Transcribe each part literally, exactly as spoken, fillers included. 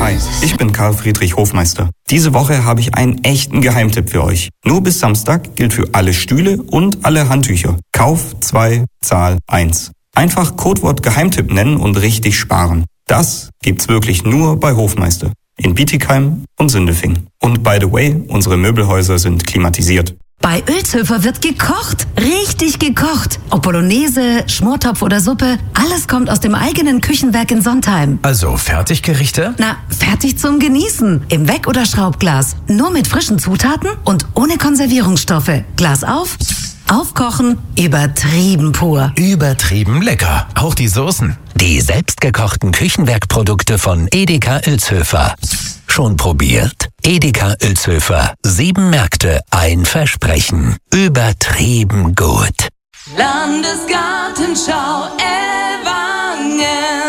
Hi, ich bin Karl Friedrich Hofmeister. Diese Woche habe ich einen echten Geheimtipp für euch. Nur bis Samstag gilt für alle Stühle und alle Handtücher. Kauf zwei, Zahl eins. Einfach Codewort Geheimtipp nennen und richtig sparen. Das gibt's wirklich nur bei Hofmeister. In Bietigheim und Sindelfingen. Und by the way, unsere Möbelhäuser sind klimatisiert. Bei Oelzhöfer wird gekocht, richtig gekocht. Ob Bolognese, Schmortopf oder Suppe, alles kommt aus dem eigenen Küchenwerk in Sontheim. Also Fertiggerichte? Na, fertig zum Genießen. Im Weck- oder Schraubglas. Nur mit frischen Zutaten und ohne Konservierungsstoffe. Glas auf, aufkochen, übertrieben pur. Übertrieben lecker. Auch die Soßen. Die selbstgekochten Küchenwerkprodukte von Edeka Oelzhöfer. Schon probiert? Edeka Oelzhöfer. Sieben Märkte, ein Versprechen. Übertrieben gut. Landesgartenschau Ellwangen.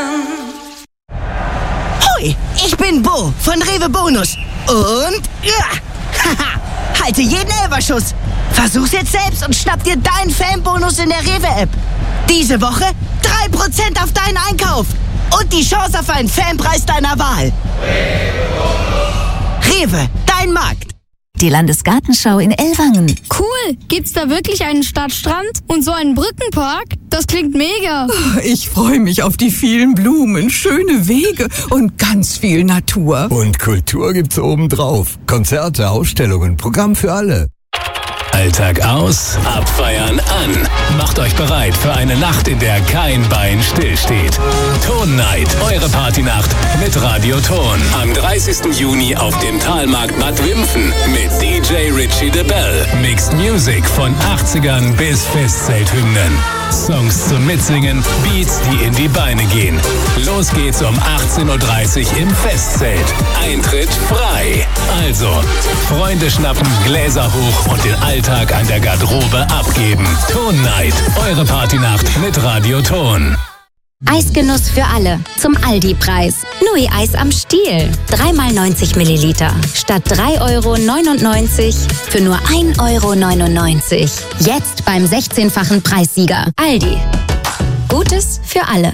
Hoi, ich bin Bo von Rewe Bonus. Und ja, haha, halte jeden Elferschuss. Versuch's jetzt selbst und schnapp dir deinen Fanbonus in der Rewe-App. Diese Woche drei Prozent auf deinen Einkauf. Und die Chance auf einen Fanpreis deiner Wahl. Rewe, dein Markt. Die Landesgartenschau in Ellwangen. Cool. Gibt's da wirklich einen Stadtstrand und so einen Brückenpark? Das klingt mega. Ich freue mich auf die vielen Blumen, schöne Wege und ganz viel Natur. Und Kultur gibt's obendrauf. Konzerte, Ausstellungen, Programm für alle. Alltag aus, abfeiern an. Macht euch bereit für eine Nacht, in der kein Bein stillsteht. Ton Night, eure Partynacht mit Radio Ton. Am dreißigsten Juni auf dem Talmarkt Bad Wimpfen mit D J Richie de Bell. Mixed Music von achtzigern bis Festzelthymnen. Songs zum Mitsingen, Beats, die in die Beine gehen. Los geht's um achtzehn Uhr dreißig im Festzelt. Eintritt frei. Also, Freunde schnappen, Gläser hoch und den Alltag an der Garderobe abgeben. Ton Night, eure Partynacht mit Radio Ton. Eisgenuss für alle. Zum Aldi-Preis. Nui-Eis am Stiel. drei mal neunzig Milliliter. Statt drei Euro neunundneunzig für nur ein Euro neunundneunzig. Jetzt beim sechzehnfachen Preissieger. Aldi. Gutes für alle.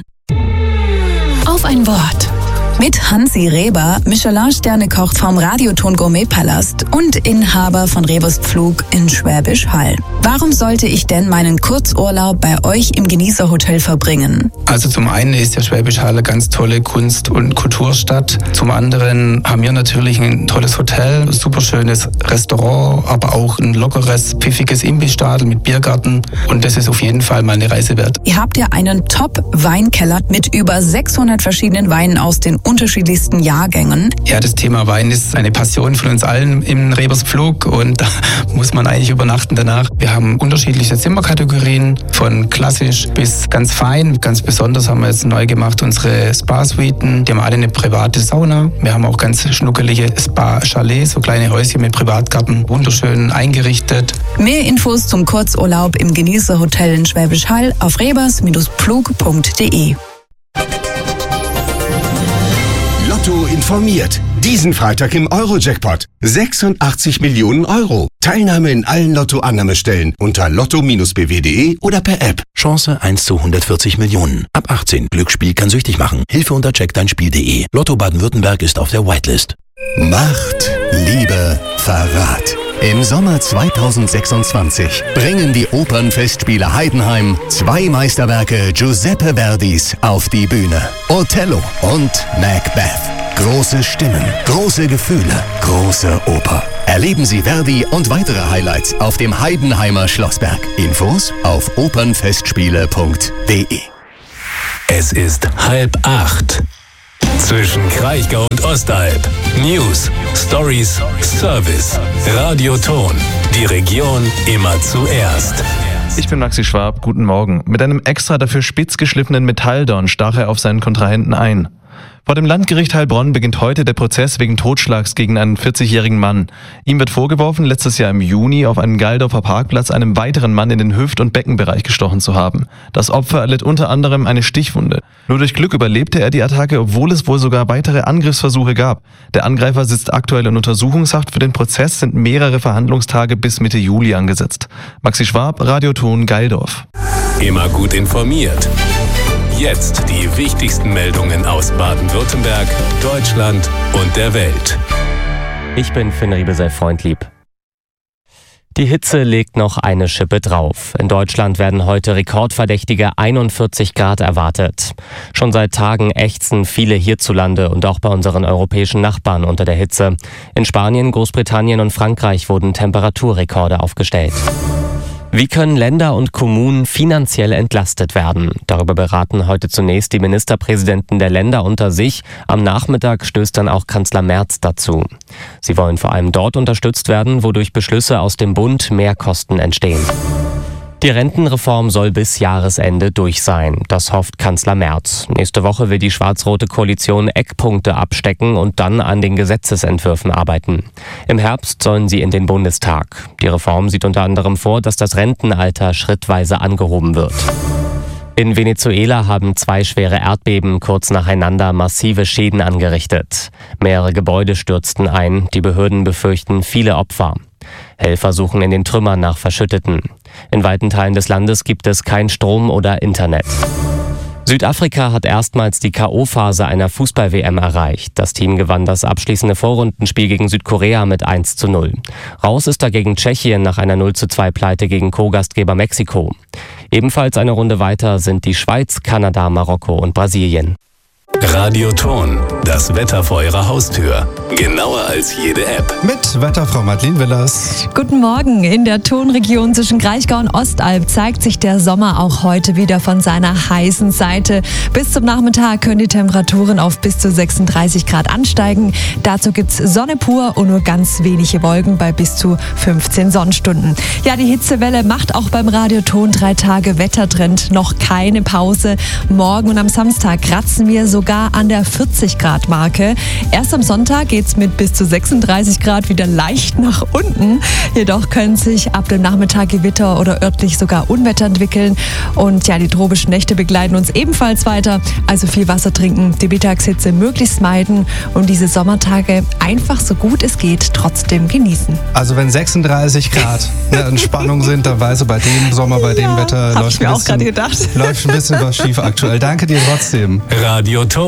Auf ein Wort. Mit Hansi Reber, Michelin-Sterne-Koch vom Radioton Gourmet-Palast und Inhaber von Rebers Pflug in Schwäbisch Hall. Warum sollte ich denn meinen Kurzurlaub bei euch im Genießerhotel verbringen? Also zum einen ist der Schwäbisch Hall eine ganz tolle Kunst- und Kulturstadt. Zum anderen haben wir natürlich ein tolles Hotel, ein super schönes Restaurant, aber auch ein lockeres, pfiffiges Imbissstadel mit Biergarten. Und das ist auf jeden Fall mal eine Reise wert. Ihr habt ja einen Top-Weinkeller mit über sechshundert verschiedenen Weinen aus den unterschiedlichsten Jahrgängen. Ja, das Thema Wein ist eine Passion von uns allen im Rebers Pflug und da muss man eigentlich übernachten danach. Wir haben unterschiedliche Zimmerkategorien, von klassisch bis ganz fein. Ganz besonders haben wir jetzt neu gemacht unsere Spa-Suiten. Die haben alle eine private Sauna. Wir haben auch ganz schnuckelige Spa-Chalets, so kleine Häuschen mit Privatgarten, wunderschön eingerichtet. Mehr Infos zum Kurzurlaub im Genießerhotel in Schwäbisch Hall auf rebers Pflug punkt de. Lotto informiert. Diesen Freitag im Euro-Jackpot. sechsundachtzig Millionen Euro. Teilnahme in allen Lotto-Annahmestellen unter lotto b w punkt de oder per App. Chance eins zu hundertvierzig Millionen. Ab achtzehn. Glücksspiel kann süchtig machen. Hilfe unter check dein Spiel punkt de. Lotto Baden-Württemberg ist auf der Whitelist. Macht, Liebe, Verrat. Im Sommer zweitausendsechsundzwanzig bringen die Opernfestspiele Heidenheim zwei Meisterwerke Giuseppe Verdis auf die Bühne. Othello und Macbeth. Große Stimmen, große Gefühle, große Oper. Erleben Sie Verdi und weitere Highlights auf dem Heidenheimer Schlossberg. Infos auf opernfestspiele punkt de. Es ist halb acht. Zwischen Kraichgau und Ostalb. News, Stories, Service. Radio Ton. Die Region immer zuerst. Ich bin Maxi Schwab, guten Morgen. Mit einem extra dafür spitz geschliffenen Metalldorn stach er auf seinen Kontrahenten ein. Vor dem Landgericht Heilbronn beginnt heute der Prozess wegen Totschlags gegen einen vierzigjährigen Mann. Ihm wird vorgeworfen, letztes Jahr im Juni auf einem Galdorfer Parkplatz einem weiteren Mann in den Hüft- und Beckenbereich gestochen zu haben. Das Opfer erlitt unter anderem eine Stichwunde. Nur durch Glück überlebte er die Attacke, obwohl es wohl sogar weitere Angriffsversuche gab. Der Angreifer sitzt aktuell in Untersuchungshaft. Für den Prozess sind mehrere Verhandlungstage bis Mitte Juli angesetzt. Maxi Schwab, Radio Ton, Geildorf. Immer gut informiert. jetzt die wichtigsten Meldungen aus Baden-Württemberg, Deutschland und der Welt. Ich bin Finn Riebesell-Freundlieb. Die Hitze legt noch eine Schippe drauf. In Deutschland werden heute rekordverdächtige einundvierzig Grad erwartet. Schon seit Tagen ächzen viele hierzulande und auch bei unseren europäischen Nachbarn unter der Hitze. In Spanien, Großbritannien und Frankreich wurden Temperaturrekorde aufgestellt. Wie können Länder und Kommunen finanziell entlastet werden? Darüber beraten heute zunächst die Ministerpräsidenten der Länder unter sich. Am Nachmittag stößt dann auch Kanzler Merz dazu. Sie wollen vor allem dort unterstützt werden, wo durch Beschlüsse aus dem Bund mehr Kosten entstehen. Die Rentenreform soll bis Jahresende durch sein. Das hofft Kanzler Merz. Nächste Woche will die schwarz-rote Koalition Eckpunkte abstecken und dann an den Gesetzesentwürfen arbeiten. Im Herbst sollen sie in den Bundestag. Die Reform sieht unter anderem vor, dass das Rentenalter schrittweise angehoben wird. In Venezuela haben zwei schwere Erdbeben kurz nacheinander massive Schäden angerichtet. Mehrere Gebäude stürzten ein. Die Behörden befürchten viele Opfer. Helfer suchen in den Trümmern nach Verschütteten. In weiten Teilen des Landes gibt es kein Strom oder Internet. Südafrika hat erstmals die K O-Phase einer Fußball-W M erreicht. Das Team gewann das abschließende Vorrundenspiel gegen Südkorea mit eins zu null. Raus ist dagegen Tschechien nach einer null zu zwei Pleite gegen Co-Gastgeber Mexiko. Ebenfalls eine Runde weiter sind die Schweiz, Kanada, Marokko und Brasilien. Radioton, das Wetter vor Ihrer Haustür. Genauer als jede App. Mit Wetterfrau Madeleine Willers. Guten Morgen. In der Tonregion zwischen Kraichgau und Ostalb zeigt sich der Sommer auch heute wieder von seiner heißen Seite. Bis zum Nachmittag können die Temperaturen auf bis zu sechsunddreißig Grad ansteigen. Dazu gibt's Sonne pur und nur ganz wenige Wolken bei bis zu fünfzehn Sonnenstunden. Ja, die Hitzewelle macht auch beim Radioton drei Tage Wettertrend noch keine Pause. Morgen und am Samstag kratzen wir sogar an der vierzig Grad Marke. Erst am Sonntag geht's mit bis zu sechsunddreißig Grad wieder leicht nach unten. Jedoch können sich ab dem Nachmittag Gewitter oder örtlich sogar Unwetter entwickeln. Und ja, die tropischen Nächte begleiten uns ebenfalls weiter. Also viel Wasser trinken, die Mittagshitze möglichst meiden und diese Sommertage einfach so gut es geht trotzdem genießen. Also wenn sechsunddreißig Grad eine Entspannung sind, dann weiß ich, bei dem Sommer, bei dem ja, Wetter läuft ich mir ein, bisschen, auch gedacht. läuft ein bisschen was schief aktuell. Danke dir trotzdem. Radioton,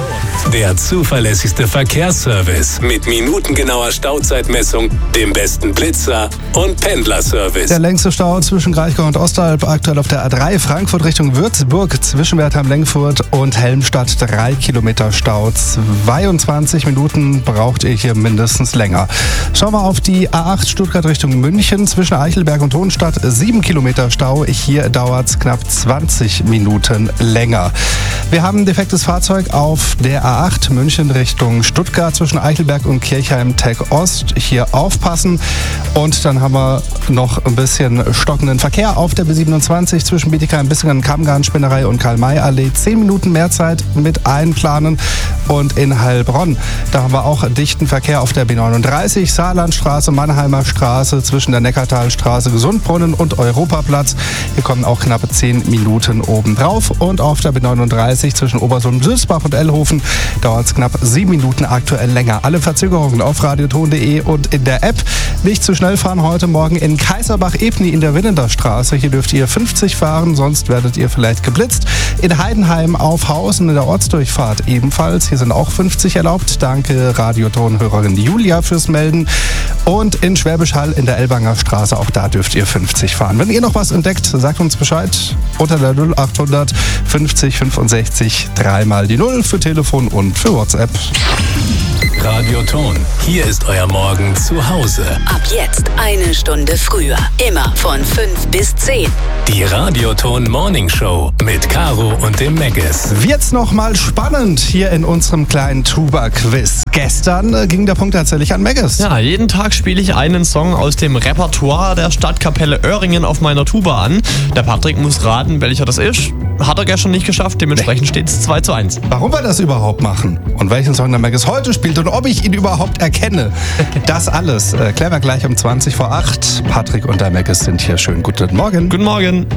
der zuverlässigste Verkehrsservice mit minutengenauer Stauzeitmessung, dem besten Blitzer und Pendlerservice. Der längste Stau zwischen Kraichgau und Ostalb aktuell auf der A drei Frankfurt Richtung Würzburg zwischen Wertheim-Lengfurt und Helmstadt. Drei Kilometer Stau. zweiundzwanzig Minuten braucht ihr hier mindestens länger. Schauen wir auf die A acht Stuttgart Richtung München zwischen Eichelberg und Hohenstadt. Sieben Kilometer Stau. Hier dauert es knapp zwanzig Minuten länger. Wir haben ein defektes Fahrzeug auf der A acht München Richtung Stuttgart zwischen Eichelberg und Kirchheim-Tech Ost. Hier aufpassen. Und dann haben wir noch ein bisschen stockenden Verkehr auf der B siebenundzwanzig zwischen Bietigheim, Bissingen, Kammgarn, Spinnerei und Karl-May-Allee. Zehn Minuten mehr Zeit mit einplanen. Und in Heilbronn, da haben wir auch dichten Verkehr auf der B neununddreißig, Saarlandstraße, Mannheimer Straße zwischen der Neckartalstraße, Gesundbrunnen und Europaplatz. Hier kommen auch knappe zehn Minuten obendrauf. Und auf der B neununddreißig zwischen Obersulm, Sülzbach und Ellhofen dauert es knapp sieben Minuten aktuell länger. Alle Verzögerungen auf radioton punkt de und in der App. Nicht zu schnell fahren heute Morgen in Kaiserbach-Ebni in der Winnender Straße. Hier dürft ihr fünfzig fahren, sonst werdet ihr vielleicht geblitzt. In Heidenheim auf Hausen in der Ortsdurchfahrt ebenfalls. Hier sind auch fünfzig erlaubt. Danke Radioton-Hörerin Julia fürs Melden. Und in Schwäbisch Hall in der Elbanger Straße, auch da dürft ihr fünfzig fahren. Wenn ihr noch was entdeckt, sagt uns Bescheid unter der null achthundert fünfzig fünfundsechzig dreimal die null für Telefon und für WhatsApp. Radioton, hier ist euer Morgen zu Hause. Ab jetzt eine Stunde früher. Immer von fünf bis zehn. Die Radioton Morning Show mit Caro und dem Megges. Wird's noch mal spannend hier in unserem kleinen Tuba-Quiz. Gestern äh, ging der Punkt tatsächlich an Megges. Ja, jeden Tag spiele ich einen Song aus dem Repertoire der Stadtkapelle Öhringen auf meiner Tuba an. Der Patrick muss raten, welcher das ist. Hat er gestern nicht geschafft, dementsprechend steht es zwei zu eins. Warum wir das überhaupt machen und welchen Song der Megges heute spielt und ob ich ihn überhaupt erkenne, das alles äh, klären wir gleich um zwanzig vor acht. Patrick und der Megges sind hier. Schönen guten Morgen. Guten Morgen.